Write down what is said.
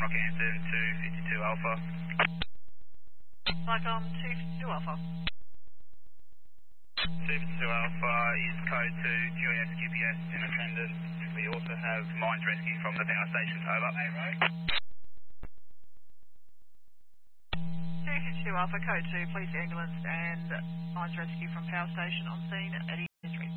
Rocket Hampton 252 Alpha. Lycom 252 Alpha. 252 Alpha is code 2, GIS QPS in attendance. We also have mines rescue from the power station, over. 252 Alpha, code 2, police ambulance and mines rescue from power station on scene at